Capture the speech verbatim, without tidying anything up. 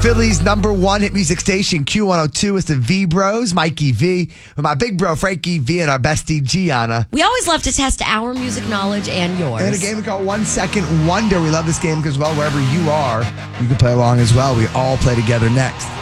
Philly's number one hit music station, Q one oh two, is the V Bros, Mikey V, with my big bro, Frankie V, and our bestie, Gianna. We always love to test our music knowledge and yours. And a game we call One Second Wonder. We love this game because, well, wherever you are, you can play along as well. We all play together next.